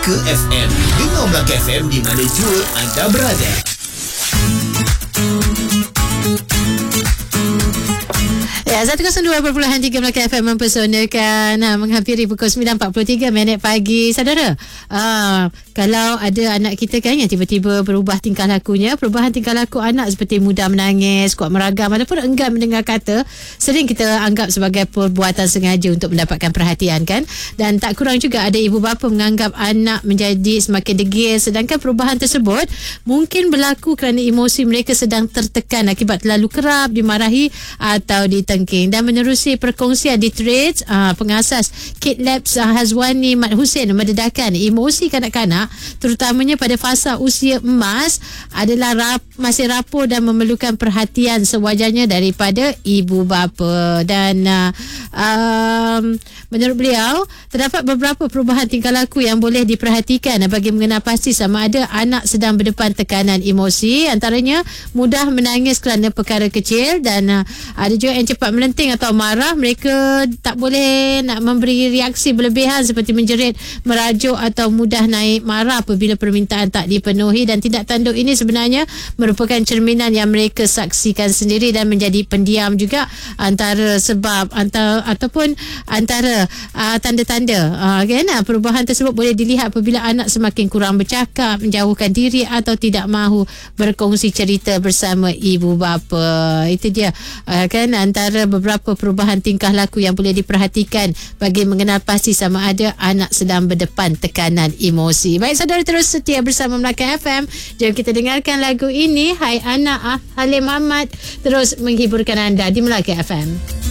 Melaka FM. Dengar Melaka FM di mana jua anda berada. Ya, 102.3 Melaka FM mempersonakan menghampiri pukul 9.43 pagi. Saudara, kalau ada anak kita kan yang tiba-tiba berubah tingkah lakunya, perubahan tingkah laku anak seperti mudah menangis, kuat meragam ataupun enggan mendengar kata, sering kita anggap sebagai perbuatan sengaja untuk mendapatkan perhatian kan. Dan tak kurang juga ada ibu bapa menganggap anak menjadi semakin degil, sedangkan perubahan tersebut mungkin berlaku kerana emosi mereka sedang tertekan akibat terlalu kerap dimarahi atau ditengking. Dan menerusi perkongsian di Threads, pengasas Kid Labs Hazwani Mat Hussein mendedahkan emosi kanak-kanak terutamanya pada fasa usia emas adalah masih rapuh dan memerlukan perhatian sewajarnya daripada ibu bapa. Dan menurut beliau, terdapat beberapa perubahan tingkah laku yang boleh diperhatikan bagi mengenal pasti sama ada anak sedang berdepan tekanan emosi, antaranya mudah menangis kerana perkara kecil, dan ada juga yang cepat melenting atau marah. Mereka tak boleh nak memberi reaksi berlebihan seperti menjerit, merajuk atau mudah naik marah apabila permintaan tak dipenuhi. Dan tindak tanduk ini sebenarnya merupakan cerminan yang mereka saksikan sendiri dan menjadi pendiam juga antara tanda-tanda kan. Perubahan tersebut boleh dilihat apabila anak semakin kurang bercakap, menjauhkan diri atau tidak mahu berkongsi cerita bersama ibu bapa. Itu dia kan antara beberapa perubahan tingkah laku yang boleh diperhatikan bagi mengenal pasti sama ada anak sedang berdepan tekanan emosi. Baik saudara, terus setia bersama Melaka FM. Jom kita dengarkan lagu ini, Hai Anak Halim Ahmad, terus menghiburkan anda di Melaka FM.